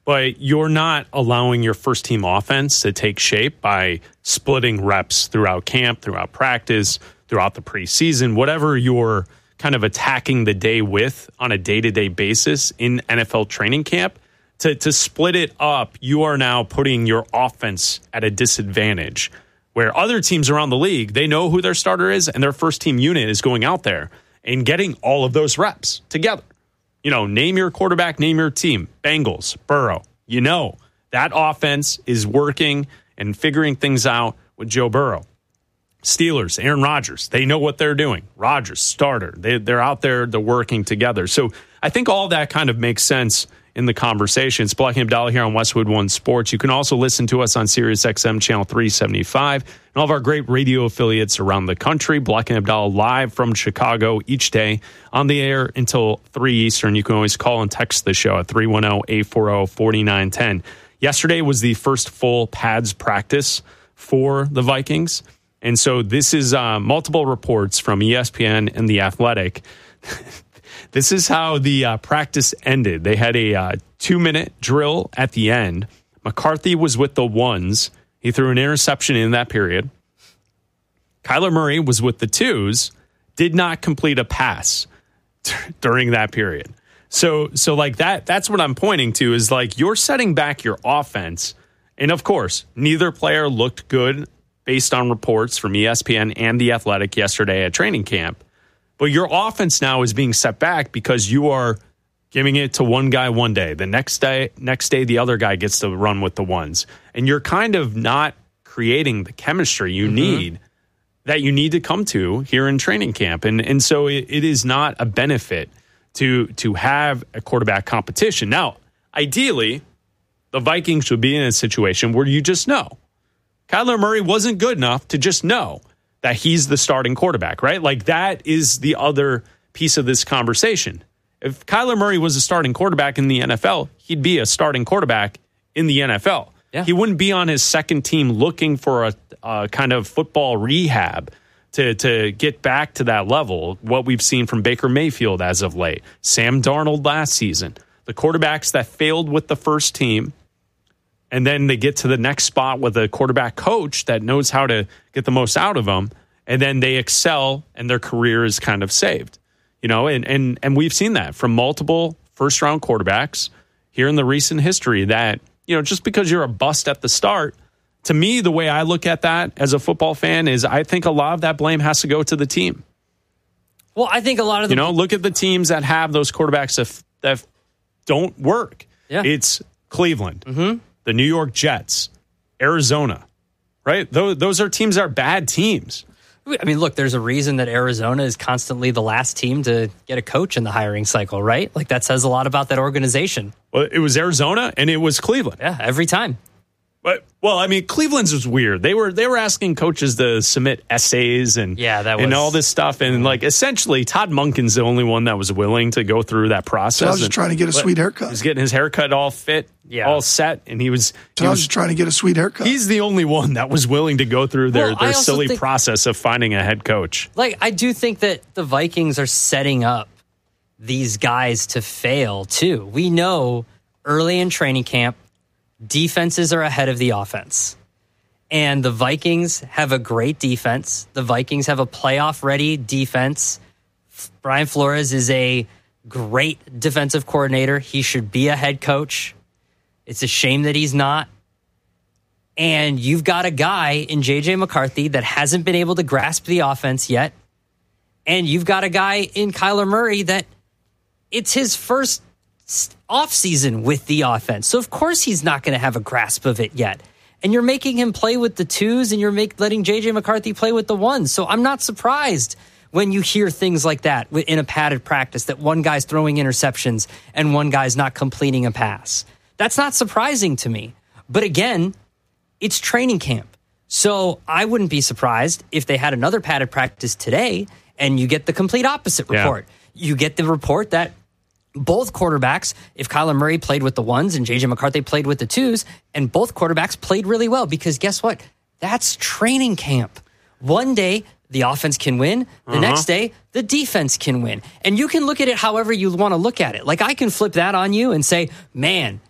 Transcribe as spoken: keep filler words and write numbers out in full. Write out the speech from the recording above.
but you're not allowing your first team offense to take shape by splitting reps throughout camp, throughout practice, throughout the preseason, whatever you're kind of attacking the day with on a day-to-day basis in N F L training camp. To, to split it up, you are now putting your offense at a disadvantage where other teams around the league, they know who their starter is and their first team unit is going out there and getting all of those reps together. You know, name your quarterback, name your team. Bengals, Burrow. You know, that offense is working and figuring things out with Joe Burrow. Steelers, Aaron Rodgers, they know what they're doing. Rodgers, starter. They, they're out there, they're working together. So I think all that kind of makes sense in the conversation. It's Black and Abdallah here on Westwood One Sports. You can also listen to us on Sirius X M channel three seventy-five and all of our great radio affiliates around the country. Black and Abdallah live from Chicago each day on the air until three Eastern. You can always call and text the show at three one zero, eight four zero, four nine one zero. Yesterday was the first full pads practice for the Vikings. And so this is uh, multiple reports from E S P N and The Athletic. This is how the uh, practice ended. They had a uh, two-minute drill at the end. McCarthy was with the ones. He threw an interception in that period. Kyler Murray was with the twos, did not complete a pass t- during that period. So, so like that, that's what I'm pointing to is like you're setting back your offense. And of course, neither player looked good based on reports from E S P N and The Athletic yesterday at training camp. But your offense now is being set back because you are giving it to one guy one day. The next day, next day, the other guy gets to run with the ones. And you're kind of not creating the chemistry you mm-hmm. need that you need to come to here in training camp. And and so it, it is not a benefit to, to have a quarterback competition. Now, ideally, the Vikings should be in a situation where you just know. Kyler Murray wasn't good enough to just know that he's the starting quarterback, right? Like that is the other piece of this conversation. If Kyler Murray was a starting quarterback in the N F L, he'd be a starting quarterback in the N F L. Yeah. He wouldn't be on his second team looking for a, a kind of football rehab to, to get back to that level, what we've seen from Baker Mayfield as of late, Sam Darnold last season. The quarterbacks that failed with the first team, and then they get to the next spot with a quarterback coach that knows how to get the most out of them, and then they excel, and their career is kind of saved. You know, and and and we've seen that from multiple first-round quarterbacks here in the recent history that, you know, just because you're a bust at the start, to me, the way I look at that as a football fan is I think a lot of that blame has to go to the team. Well, I think a lot of the... You know, look at the teams that have those quarterbacks that, that don't work. Yeah. It's Cleveland. Mm-hmm. The New York Jets, Arizona, right? Those, those are teams that are bad teams. I mean, look, there's a reason that Arizona is constantly the last team to get a coach in the hiring cycle, right? Like that says a lot about that organization. Well, it was Arizona and it was Cleveland. Yeah, every time. But well, I mean, Cleveland's was weird. They were they were asking coaches to submit essays and yeah, that was, and all this stuff, and like essentially, Todd Monken's the only one that was willing to go through that process. Todd was just trying to get a sweet haircut. He was getting his haircut all fit, yeah. all set, and he was. Todd was just trying to get a sweet haircut. He's the only one that was willing to go through their, well, their silly think, process of finding a head coach. Like I do think that the Vikings are setting up these guys to fail too. We know early in training camp, defenses are ahead of the offense. And the Vikings have a great defense. The Vikings have a playoff-ready defense. Brian Flores is a great defensive coordinator. He should be a head coach. It's a shame that he's not. And you've got a guy in J J McCarthy that hasn't been able to grasp the offense yet. And you've got a guy in Kyler Murray that it's his first offseason with the offense. So, of course, he's not going to have a grasp of it yet. And you're making him play with the twos and you're make, letting J J McCarthy play with the ones. So I'm not surprised when you hear things like that in a padded practice, that one guy's throwing interceptions and one guy's not completing a pass. That's not surprising to me. But again, it's training camp. So I wouldn't be surprised if they had another padded practice today and you get the complete opposite report. Yeah. You get the report that both quarterbacks, if Kyler Murray played with the ones and J J McCarthy played with the twos, and both quarterbacks played really well, because guess what? That's training camp. One day, the offense can win. The uh-huh. next day, the defense can win. And you can look at it however you want to look at it. Like, I can flip that on you and say, man,